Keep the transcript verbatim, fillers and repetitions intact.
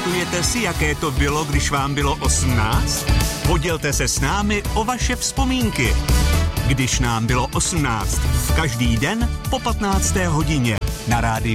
Pamatujete si, jaké to bylo, když vám bylo osmnáct? Podělte se s námi o vaše vzpomínky. Když nám bylo osmnáct. Každý den po patnácté hodině na rádiu